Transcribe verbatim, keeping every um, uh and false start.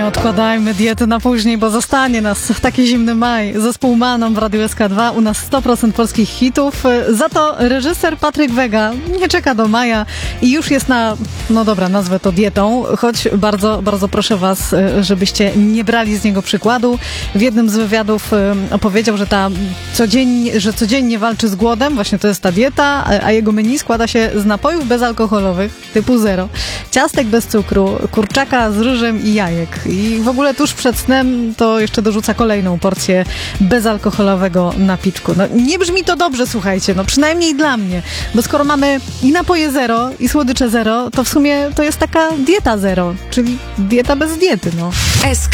nie odkładajmy diety na później, bo zostanie nas w taki zimny maj. Zespół Manon w Radiu S K dwa, u nas sto procent polskich hitów. Za to reżyser Patryk Wega nie czeka do maja i już jest na, no dobra, nazwę to dietą, choć bardzo, bardzo proszę was, żebyście nie brali z niego przykładu. W jednym z wywiadów opowiedział, że ta codziennie, że codziennie walczy z głodem, właśnie to jest ta dieta, a jego menu składa się z napojów bezalkoholowych typu zero, ciastek bez cukru, kurczaka z ryżem i jajek. I w ogóle tuż przed snem to jeszcze dorzuca kolejną porcję bezalkoholowego napiczku. No nie brzmi to dobrze, słuchajcie, no przynajmniej dla mnie, bo skoro mamy i napoje zero, i słodycze zero, to w sumie to jest taka dieta zero, czyli dieta bez diety, no. S K